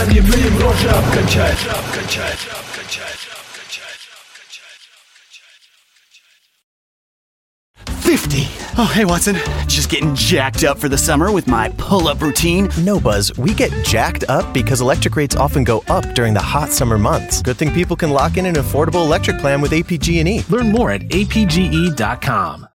не будем рожи обкачать. 50. Oh, hey, Watson. Just getting jacked up for the summer with my pull-up routine. No, Buzz, we get jacked up because electric rates often go up during the hot summer months. Good thing people can lock in an affordable electric plan with APG&E. Learn more at apge.com.